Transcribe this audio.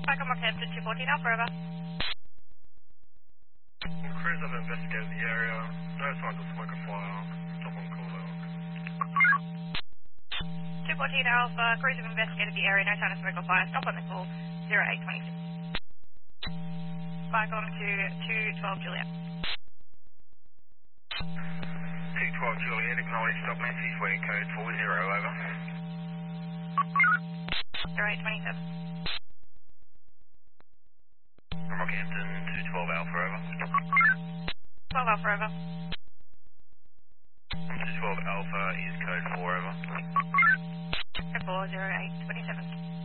Back on Rockhampton 214 Alpha, over. Crews have investigated the area. No signs of smoke or fire. Stop on call out. 214 Alpha, crews have investigated the area. No sign of smoke or fire. Stop on the call. 0826. Back on to 212 Juliet. 212 Juliet, acknowledge stop message, waiting code 40, over. 0827. From Rockhampton, 212 Alpha, over. 12 Alpha, over. 212 Alpha is code 4, over. Code 4, 0827.